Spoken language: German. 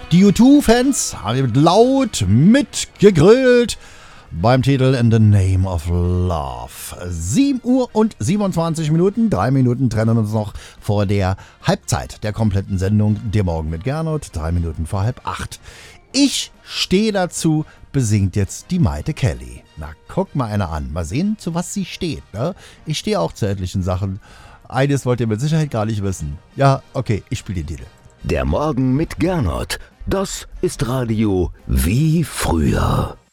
Die U2-Fans haben laut mitgegrillt beim Titel In the Name of Love. 7 Uhr und 27 Minuten, 3 Minuten trennen uns noch vor der Halbzeit der kompletten Sendung. Der Morgen mit Gernot, 3 Minuten vor 7:30. Ich stehe dazu, besingt jetzt die Maite Kelly. Na, guck mal einer an. Mal sehen, zu was sie steht. Ne? Ich stehe auch zu etlichen Sachen. Eines wollt ihr mit Sicherheit gar nicht wissen. Ja, okay, ich spiele den Titel. Der Morgen mit Gernot. Das ist Radio wie früher.